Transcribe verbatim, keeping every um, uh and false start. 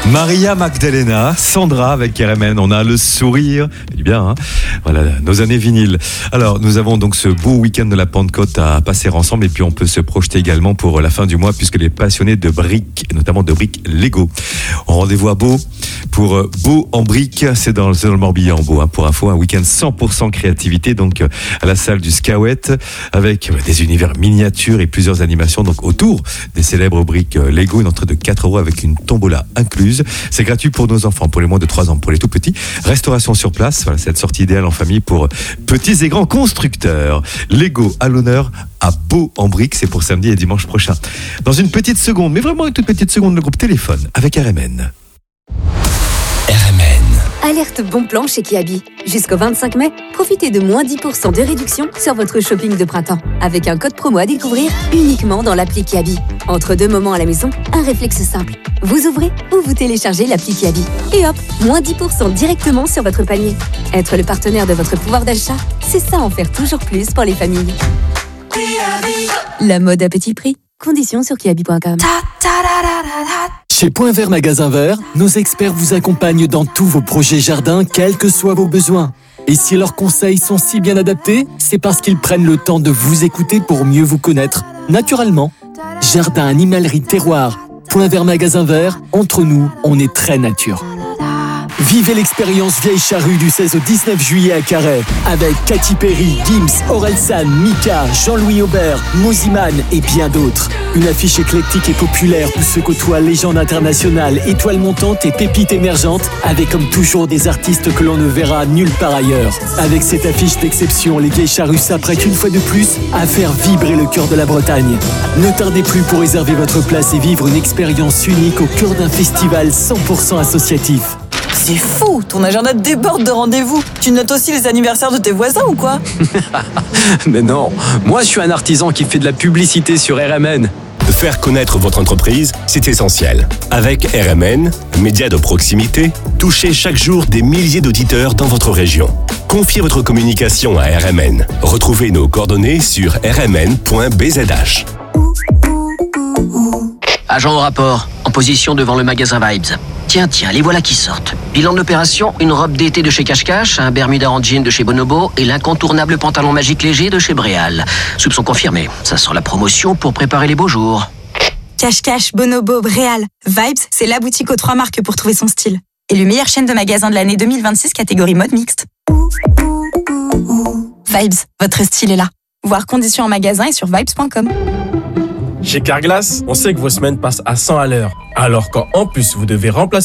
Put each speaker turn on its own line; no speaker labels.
Maria Magdalena, Sandra avec R M N, on a le sourire, et bien, hein, voilà, nos années vinyles. Alors, nous avons donc ce beau week-end de la Pentecôte à passer ensemble, et puis on peut se projeter également pour la fin du mois, puisque les passionnés de briques, notamment de briques Lego, ont rendez-vous à Beau pour euh, Beau en briques, c'est dans, c'est dans le Morbihan, Beau, hein, pour info, un week-end cent pour cent créativité, donc euh, à la salle du Scawet, avec euh, des univers miniatures et plusieurs animations, donc autour des célèbres briques euh, Lego, une entrée de quatre euros avec une tombola incluse. C'est gratuit pour nos enfants, pour les moins de trois ans, pour les tout petits. Restauration sur place, voilà, cette sortie idéale en famille pour petits et grands constructeurs. Lego à l'honneur à Beau en briques, c'est pour samedi et dimanche prochain. Dans une petite seconde, mais vraiment une toute petite seconde, le groupe Téléphone avec R M N.
R M N.
Alerte bon plan chez Kiabi. Jusqu'au vingt-cinq mai, profitez de moins dix pour cent de réduction sur votre shopping de printemps. Avec un code promo à découvrir uniquement dans l'appli Kiabi. Entre deux moments à la maison, un réflexe simple. Vous ouvrez ou vous téléchargez l'appli Kiabi. Et hop, moins dix pour cent directement sur votre panier. Être le partenaire de votre pouvoir d'achat, c'est ça en faire toujours plus pour les familles. La mode à petit prix. Conditions sur kiabi point com.
Chez Point Vert Magasin Vert, nos experts vous accompagnent dans tous vos projets jardins, quels que soient vos besoins. Et si leurs conseils sont si bien adaptés, c'est parce qu'ils prennent le temps de vous écouter pour mieux vous connaître. Naturellement, jardin, animalerie, terroir, Point Vert Magasin Vert, entre nous, on est très nature. Vivez l'expérience Vieille Charrue du seize au dix-neuf juillet à Carhaix avec Katy Perry, Gims, Orelsan, Mika, Jean-Louis Aubert, Moziman et bien d'autres. Une affiche éclectique et populaire où se côtoient légendes internationales, étoiles montantes et pépites émergentes, avec comme toujours des artistes que l'on ne verra nulle part ailleurs. Avec cette affiche d'exception, les Vieilles Charrues s'apprêtent une fois de plus à faire vibrer le cœur de la Bretagne. Ne tardez plus pour réserver votre place et vivre une expérience unique au cœur d'un festival cent pour cent associatif.
C'est fou, ton agenda déborde de rendez-vous. Tu notes aussi les anniversaires de tes voisins ou quoi?
Mais non, moi je suis un artisan qui fait de la publicité sur R M N.
Faire connaître votre entreprise, c'est essentiel. Avec R M N, média de proximité, touchez chaque jour des milliers d'auditeurs dans votre région. Confiez votre communication à R M N. Retrouvez nos coordonnées sur r m n point b z h.
Agent au rapport, en position devant le magasin Vibes. Tiens, tiens, les voilà qui sortent. Bilan de l'opération, une robe d'été de chez Cache Cache, un Bermuda en jean de chez Bonobo et l'incontournable pantalon magique léger de chez Bréal. Soupçon confirmé, ça sent la promotion pour préparer les beaux jours.
Cache Cache, Bonobo, Bréal. Vibes, c'est la boutique aux trois marques pour trouver son style. Et le meilleure chaîne de magasins de l'année deux mille vingt-six, catégorie mode mixte. Vibes, votre style est là. Voir conditions en magasin et sur vibes point com.
Chez Carglass, on sait que vos semaines passent à cent à l'heure. Alors quand en plus vous devez remplacer